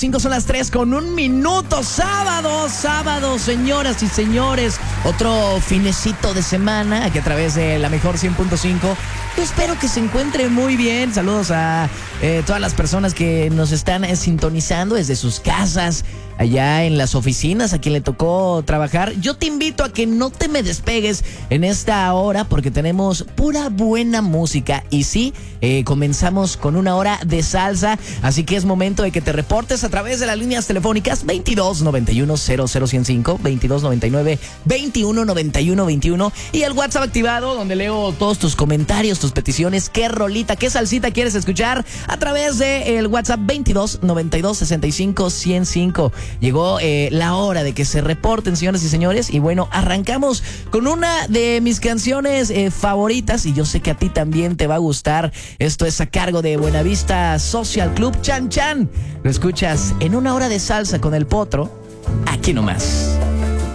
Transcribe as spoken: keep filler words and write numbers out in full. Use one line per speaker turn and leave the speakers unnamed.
Cinco son las tres con un minuto. Sábado, sábado, señoras y señores. Otro finecito de semana aquí a través de la mejor cien punto cinco. Yo espero que se encuentre muy bien. Saludos a eh, todas las personas que nos están eh, sintonizando desde sus casas, allá en las oficinas, a quien le tocó trabajar. Yo te invito a que no te me despegues en esta hora porque tenemos pura buena música. Y sí, eh, comenzamos con una hora de salsa, así que es momento de que te reportes a través de las líneas telefónicas veintidós noventa y uno cero cero ciento cinco, veintidós noventa y nueve veintiuno noventa y uno veintiuno y el WhatsApp activado donde leo todos tus comentarios, tus peticiones, qué rolita, qué salsita quieres escuchar a través de el WhatsApp veintidós noventa y dos sesenta y cinco ciento cinco. Llegó eh, la hora de que se reporten, señoras y señores, y bueno, arrancamos con una de mis canciones eh, favoritas y yo sé que a ti también te va a gustar. Esto es a cargo de Buenavista Social Club, Chan Chan. Lo escuchas en una hora de salsa con el Potro, aquí nomás.